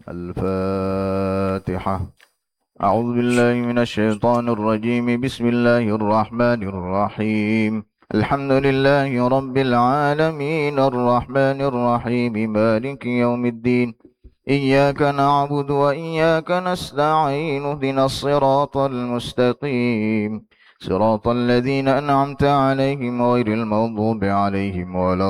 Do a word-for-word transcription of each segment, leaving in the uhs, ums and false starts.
الفاتحة. أعوذ بالله من الشيطان الرجيم. بسم الله الرحمن الرحيم. الحمد لله رب العالمين الرحمن الرحيم مالك يوم الدين. إياك نعبد وإياك نستعين اهدنا الصراط المستقيم صراط الذين أنعمت عليهم غير المغضوب عليهم ولا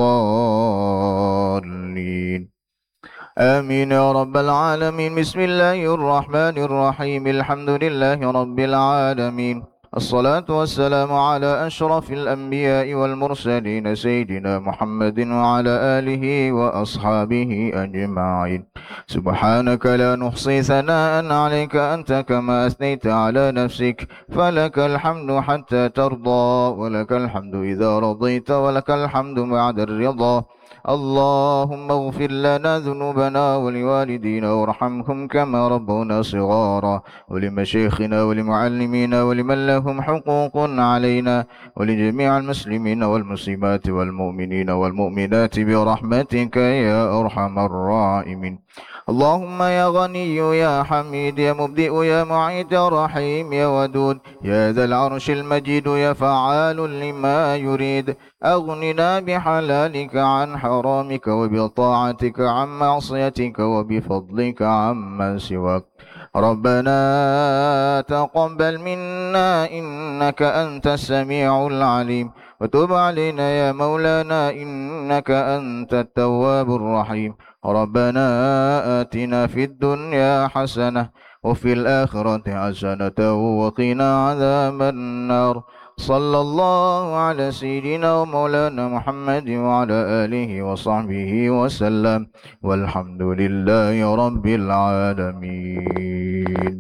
الضالين آمين يا رب العالمين. بسم الله الرحمن الرحيم. الحمد لله رب العالمين. الصلاة والسلام على أشرف الأنبياء والمرسلين سيدنا محمد وعلى آله وأصحابه أجمعين. سبحانك لا نحصي ثناء عليك أنت كما أثنيت على نفسك، فلك الحمد حتى ترضى، ولك الحمد إذا رضيت، ولك الحمد بعد الرضا. اللهم اغفر لنا ذنوبنا ولوالدينا وارحمهم كما ربونا صغارا، ولمشايخنا ولمعلمينا ولمن لهم حقوق علينا، ولجميع المسلمين والمسلمات والمؤمنين والمؤمنات برحمتك يا أرحم الراحمين. اللهم يا غني يا حميد يا مبدئ يا معيد يا رحيم يا ودود يا ذا العرش المجيد يا فعال لما يريد، أغننا بحلالك عن حرامك وبطاعتك عن معصيتك وبفضلك عمن سواك. ربنا تقبل منا إنك أنت السميع العليم، وتب علينا يا مولانا إنك أنت التواب الرحيم. ربنا آتنا في الدنيا حسنة وفي الآخرة حسنة وقنا عذاب النار. صلى الله على سيدنا ومولانا محمد وعلى آله وصحبه وسلم، والحمد لله رب العالمين.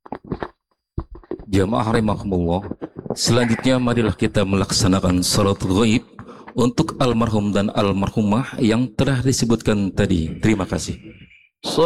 Jamaah rahimakumullah, selanjutnya marilah kita melaksanakan salatul ghaib untuk almarhum dan almarhumah yang telah disebutkan tadi. Terima kasih.